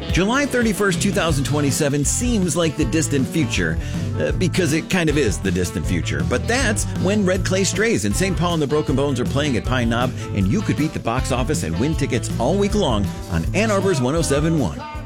July 31st, 2027 seems like the distant future, because it kind of is the distant future. But that's when Red Clay Strays and St. Paul and the Broken Bones are playing at Pine Knob, and you could beat the box office and win tickets all week long on Ann Arbor's 107.1.